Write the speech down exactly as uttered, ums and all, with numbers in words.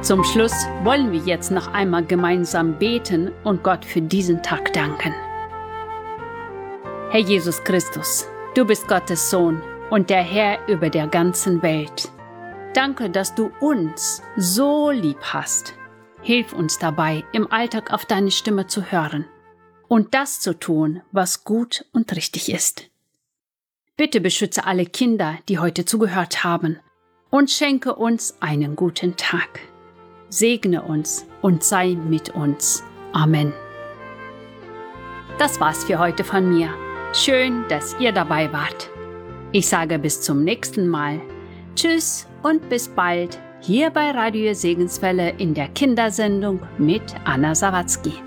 Zum Schluss wollen wir jetzt noch einmal gemeinsam beten und Gott für diesen Tag danken. Herr Jesus Christus, du bist Gottes Sohn und der Herr über der ganzen Welt. Danke, dass du uns so lieb hast. Hilf uns dabei, im Alltag auf deine Stimme zu hören und das zu tun, was gut und richtig ist. Bitte beschütze alle Kinder, die heute zugehört haben, und schenke uns einen guten Tag. Segne uns und sei mit uns. Amen. Das war's für heute von mir. Schön, dass ihr dabei wart. Ich sage bis zum nächsten Mal. Tschüss und bis bald hier bei Radio Segenswelle in der Kindersendung mit Anna Sawatzki.